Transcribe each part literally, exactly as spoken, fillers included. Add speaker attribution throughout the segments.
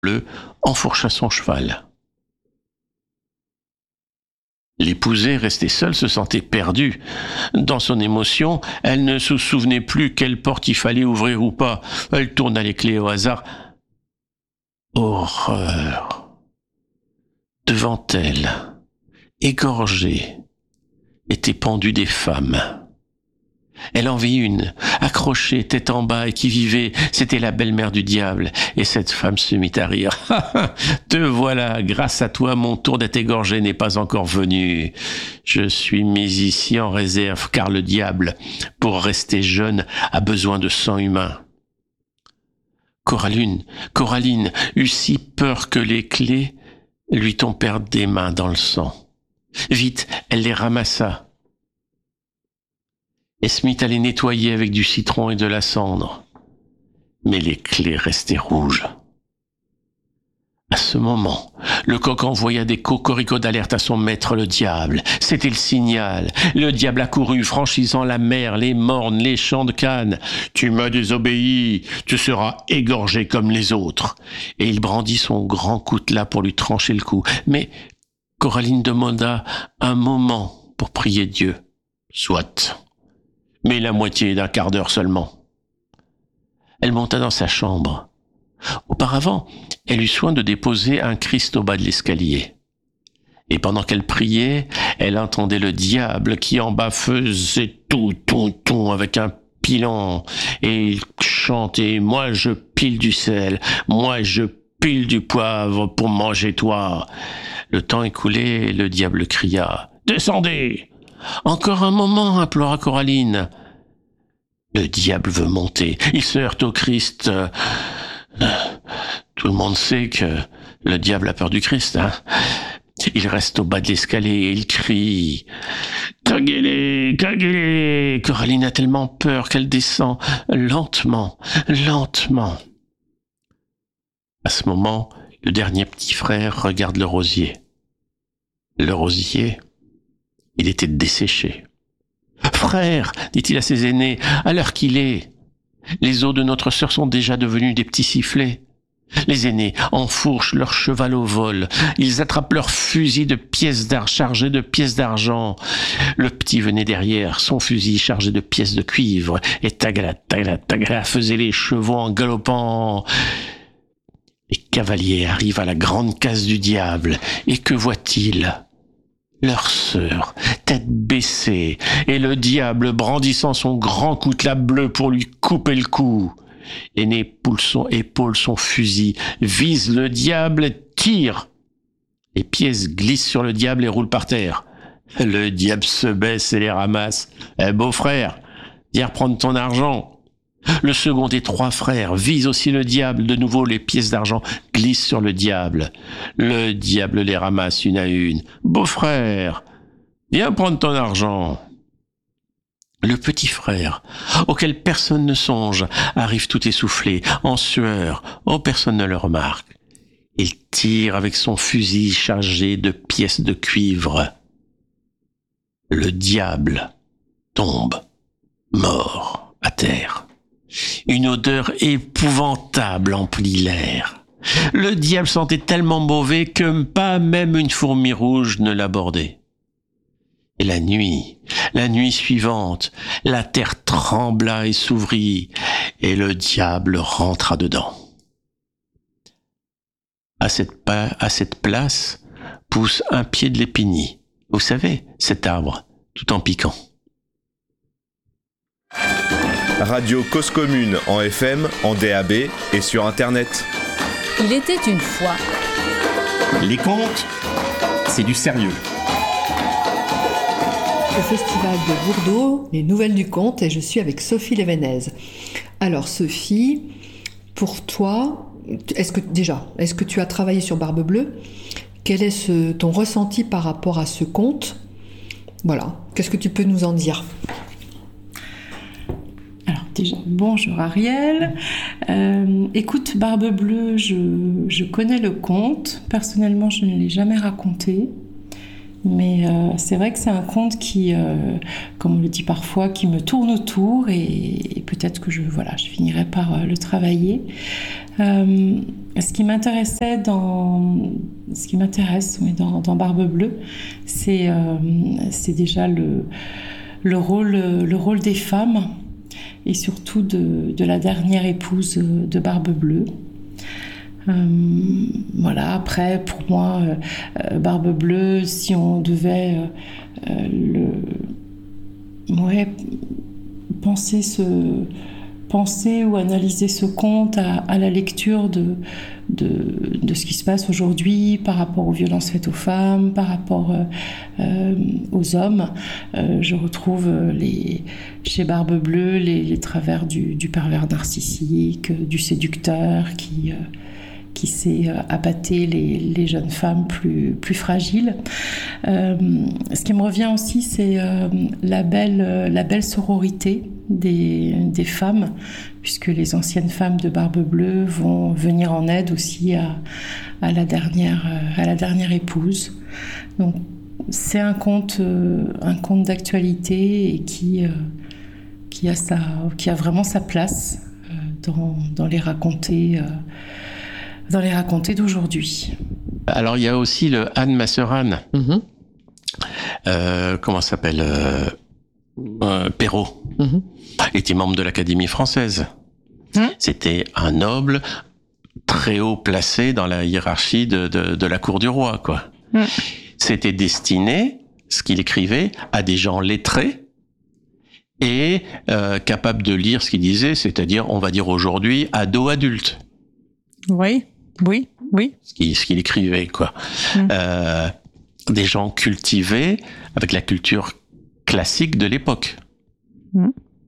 Speaker 1: Bleu enfourcha son cheval. L'épousée, restée seule, se sentait perdue. Dans son émotion, elle ne se souvenait plus quelle porte il fallait ouvrir ou pas. Elle tourna les clés au hasard. Horreur! Devant elle, égorgée, étaient pendues des femmes. Elle en vit une, accrochée, tête en bas, et qui vivait. C'était la belle-mère du diable. Et cette femme se mit à rire. « Te voilà, grâce à toi, mon tour d'être égorgé n'est pas encore venu. Je suis mis ici en réserve, car le diable, pour rester jeune, a besoin de sang humain. » Coraline, Coraline eut si peur que les clés lui tombèrent des mains dans le sang. Vite, elle les ramassa et se mit à les nettoyer avec du citron et de la cendre. Mais les clés restaient rouges. À ce moment, le coq envoya des cocoricots d'alerte à son maître, le diable. C'était le signal. Le diable accourut, franchissant la mer, les mornes, les champs de canne. « Tu m'as désobéi, tu seras égorgé comme les autres. » Et il brandit son grand coutelas pour lui trancher le cou. Mais Coraline demanda un moment pour prier Dieu. « Soit. » Mais la moitié d'un quart d'heure seulement. Elle monta dans sa chambre. Auparavant, elle eut soin de déposer un Christ au bas de l'escalier. Et pendant qu'elle priait, elle entendait le diable qui en bas faisait tout, tout, tout avec un pilon. Et il chantait « Moi je pile du sel, moi je pile du poivre pour manger toi. » Le temps écoulé, et le diable cria « Descendez !» « Encore un moment !» implora Coraline. Le diable veut monter. Il se heurte au Christ. Euh, tout le monde sait que le diable a peur du Christ, hein. Il reste au bas de l'escalier et il crie « Kagele, Kagele !» Coraline a tellement peur qu'elle descend lentement, lentement. À ce moment, le dernier petit frère regarde le rosier. Le rosier, il était desséché. « Frère, dit-il à ses aînés, à l'heure qu'il est, les os de notre sœur sont déjà devenus des petits sifflets. » Les aînés enfourchent leur cheval au vol. Ils attrapent leurs fusils de pièces d'argent chargés de pièces d'argent. Le petit venait derrière, son fusil chargé de pièces de cuivre. Et tagala, tagala, tagala, faisait les chevaux en galopant. Les cavaliers arrivent à la grande case du diable. Et que voit-il ? Leur sœur, tête baissée, et le diable brandissant son grand coutelas bleu pour lui couper le cou. L'aîné épaule son, épaule son fusil, vise le diable, tire. Les pièces glissent sur le diable et roulent par terre. Le diable se baisse et les ramasse. Eh, beau-frère, viens reprendre ton argent. Le second des trois frères vise aussi le diable. De nouveau, les pièces d'argent glissent sur le diable. Le diable les ramasse une à une. Beau-frère, viens prendre ton argent. Le petit frère, auquel personne ne songe, arrive tout essoufflé, en sueur. Oh, personne ne le remarque. Il tire avec son fusil chargé de pièces de cuivre. Le diable tombe, mort, à terre. Une odeur épouvantable emplit l'air. Le diable sentait tellement mauvais que pas même une fourmi rouge ne l'abordait. Et la nuit, la nuit suivante, la terre trembla et s'ouvrit, et le diable rentra dedans. À cette, pa- à cette place pousse un pied de l'épigny. Vous savez, cet arbre, tout en piquant.
Speaker 2: Radio Cause Commune en F M, en D A B et sur Internet.
Speaker 3: Il était une fois.
Speaker 4: Les contes, c'est du sérieux.
Speaker 5: Au Festival de Bourdeaux, les Nouvelles du Conte, et je suis avec Sophie Lévenez. Alors Sophie, pour toi, est-ce que déjà, est-ce que tu as travaillé sur Barbe Bleue ? Quel est ce, ton ressenti par rapport à ce conte ? Voilà, qu'est-ce que tu peux nous en dire ?
Speaker 6: Alors déjà, bonjour Ariel. Euh, écoute, Barbe Bleue, je, je connais le conte. Personnellement, je ne l'ai jamais raconté. Mais euh, c'est vrai que c'est un conte qui, euh, comme on le dit parfois, qui me tourne autour et, et peut-être que je, voilà, je finirai par euh, le travailler. Euh, ce qui m'intéressait dans, ce qui m'intéresse, oui, dans, dans Barbe Bleue, c'est, euh, c'est déjà le, le rôle, le rôle des femmes et surtout de, de la dernière épouse de Barbe Bleue. Euh, voilà. Après, pour moi, euh, Barbe Bleue, si on devait euh, le, ouais, penser ce penser ou analyser ce conte à, à la lecture de, de, de ce qui se passe aujourd'hui par rapport aux violences faites aux femmes, par rapport euh, euh, aux hommes. Euh, je retrouve les, chez Barbe Bleue les, les travers du, du pervers narcissique, du séducteur qui... Euh, qui sait appâter les, les jeunes femmes plus, plus fragiles. Euh, ce qui me revient aussi, c'est euh, la, belle, la belle sororité des, des femmes, puisque les anciennes femmes de Barbe Bleue vont venir en aide aussi à, à, la, dernière, à la dernière épouse. Donc, c'est un conte, un conte d'actualité et qui, qui, a sa, qui a vraiment sa place dans, dans les racontés euh, dans les racontés d'aujourd'hui.
Speaker 1: Alors il y a aussi le Anne, ma sœur Anne.
Speaker 7: Mm-hmm.
Speaker 1: Euh, comment ça s'appelle euh, euh, Perrault.
Speaker 7: Mm-hmm.
Speaker 1: Était membre de l'Académie française. Mm. C'était un noble très haut placé dans la hiérarchie de, de, de la cour du roi, quoi. Mm. C'était destiné, ce qu'il écrivait, à des gens lettrés et euh, capables de lire ce qu'il disait, c'est-à-dire, on va dire aujourd'hui, ados-adultes.
Speaker 7: Oui. Oui, oui.
Speaker 1: Ce qu'il, ce qu'il écrivait, quoi. Mmh. Euh, des gens cultivés avec la culture classique de l'époque. Mmh.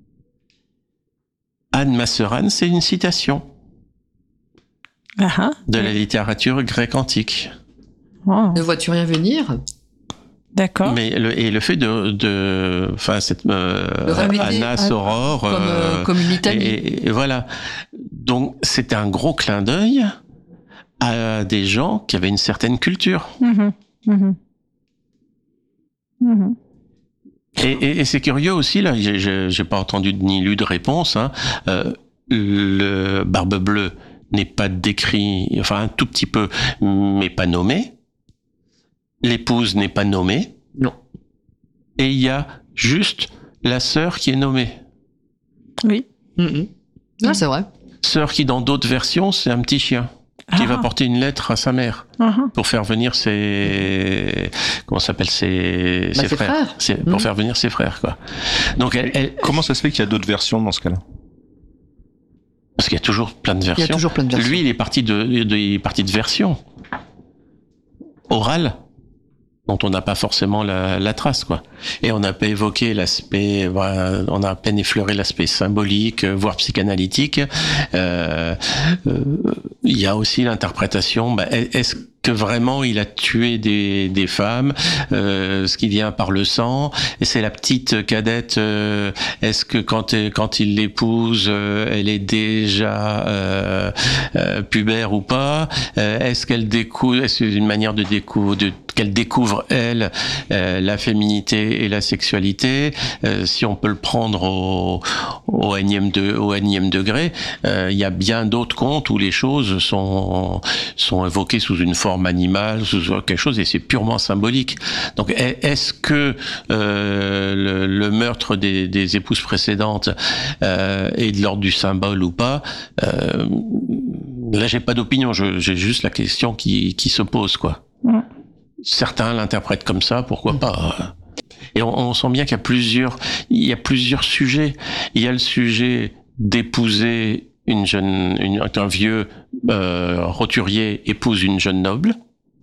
Speaker 1: Anne, ma sœur Anne, c'est une citation
Speaker 7: ah,
Speaker 1: de
Speaker 7: oui.
Speaker 1: la littérature grecque antique.
Speaker 7: Oh.
Speaker 5: Ne vois-tu rien venir ?
Speaker 7: D'accord.
Speaker 1: Mais le, et le fait de, de, enfin cette euh, Anna Soror,
Speaker 5: comme, euh, comme une litanie.
Speaker 1: Et, et voilà. Donc c'était un gros clin d'œil à des gens qui avaient une certaine culture.
Speaker 7: Mmh. Mmh. Mmh.
Speaker 1: Et, et, et c'est curieux aussi, là, j'ai, j'ai pas entendu ni lu de réponse, hein, euh, le Barbe Bleue n'est pas décrit, enfin un tout petit peu, mais pas nommé. L'épouse n'est pas nommée.
Speaker 5: Non.
Speaker 1: Et il y a juste la sœur qui est nommée.
Speaker 7: Oui.
Speaker 5: Mmh. Ah, c'est vrai.
Speaker 1: Sœur qui, dans d'autres versions, c'est un petit chien. Qui ah. va porter une lettre à sa mère uh-huh. pour faire venir ses comment ça s'appelle ses,
Speaker 5: bah,
Speaker 1: ses, ses frères,
Speaker 5: frères.
Speaker 1: C'est, pour mmh. faire venir ses frères, quoi. Donc elle, elle...
Speaker 2: comment ça se fait qu'il y a d'autres versions dans ce cas-là?
Speaker 1: Parce qu'il y a toujours plein de versions.
Speaker 5: Il y a toujours plein de versions.
Speaker 1: Lui, il est parti de, de il est parti de versions orales dont on n'a pas forcément la, la trace, quoi. Et on n'a pas évoqué l'aspect, voilà, on a à peine effleuré l'aspect symbolique, voire psychanalytique. Euh, euh, il y a aussi l'interprétation. Bah, est-ce que vraiment il a tué des, des femmes, euh, ce qui vient par le sang, et c'est la petite cadette, euh, est-ce que quand, quand il l'épouse, euh, elle est déjà euh, euh, pubère ou pas, euh, est-ce qu'elle découvre, est-ce que c'est une manière de découvrir, de, qu'elle découvre, elle, euh, la féminité et la sexualité, euh, si on peut le prendre au, au, énième, de, au énième degré, euh, il y a bien d'autres contes où les choses sont, sont évoquées sous une forme animale, sous quelque chose, et c'est purement symbolique. Donc, est-ce que euh, le, le meurtre des, des épouses précédentes euh, est de l'ordre du symbole ou pas? euh, Là, j'ai pas d'opinion, je, j'ai juste la question qui, qui se pose, quoi. Ouais. Certains l'interprètent comme ça, pourquoi pas? Et on, on sent bien qu'il y a plusieurs, il y a plusieurs sujets. Il y a le sujet d'épouser une jeune, une, un vieux euh, roturier épouse une jeune noble,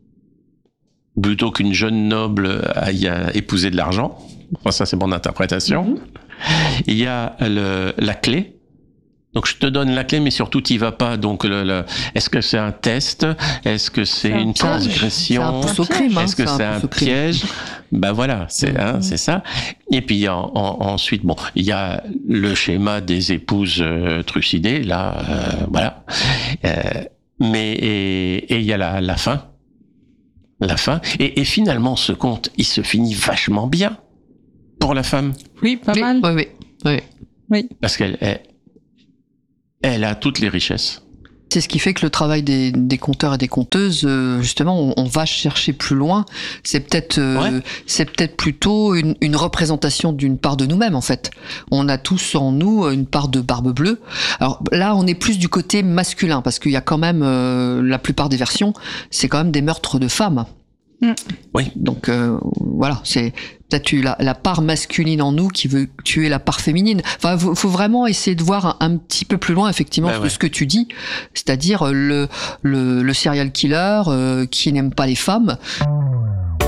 Speaker 1: plutôt qu'une jeune noble aille à épouser de l'argent. Enfin, ça, c'est mon interprétation. Mm-hmm. Il y a le, la clé. Donc, je te donne la clé, mais surtout, t'y vas pas. Donc, le, le, est-ce que c'est un test? Est-ce que c'est, c'est une transgression?
Speaker 5: C'est un crime, hein,
Speaker 1: est-ce que c'est, c'est un, un piège? Ben voilà, c'est, mmh. hein, c'est ça. Et puis en, en, ensuite, bon, il y a le schéma des épouses euh, trucidées, là, euh, voilà. Euh, mais et il y a la, la fin, la fin. Et, et finalement, ce conte, il se finit vachement bien pour la femme.
Speaker 7: Oui, pas
Speaker 5: oui,
Speaker 7: mal.
Speaker 5: Oui, oui, oui.
Speaker 7: oui.
Speaker 1: Parce qu'elle, elle, elle a toutes les richesses.
Speaker 8: C'est ce qui fait que le travail des, des conteurs et des conteuses, euh, justement, on, on va chercher plus loin. C'est peut-être, euh, ouais. c'est peut-être plutôt une, une représentation d'une part de nous-mêmes, en fait. On a tous en nous une part de Barbe Bleue. Alors là, on est plus du côté masculin, parce qu'il y a quand même, euh, la plupart des versions, c'est quand même des meurtres de femmes.
Speaker 7: Mm.
Speaker 8: Oui. Donc euh, voilà, c'est peut-être la, la part masculine en nous qui veut tuer la part féminine. Enfin, faut, faut vraiment essayer de voir un, un petit peu plus loin, effectivement, bah ouais. ce que tu dis, c'est-à-dire le le, le serial killer euh, qui n'aime pas les femmes.